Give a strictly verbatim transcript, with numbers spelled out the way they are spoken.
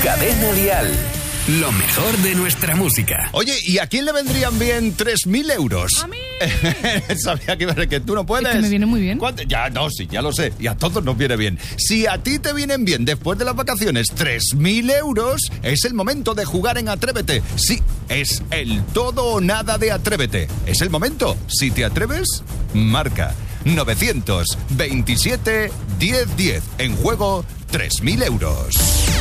Cadena Dial. Lo mejor de nuestra música. Oye, ¿y a quién le vendrían bien tres mil euros? ¡A mí! Sabía que, que tú no puedes. Es que me viene muy bien. ¿Cuánto? Ya, no, sí, ya lo sé. Y a todos nos viene bien. Si a ti te vienen bien después de las vacaciones tres mil euros, es el momento de jugar en Atrévete. Sí, es el todo o nada de Atrévete. Es el momento. Si te atreves, marca novecientos veintisiete diez diez. En juego tres mil euros.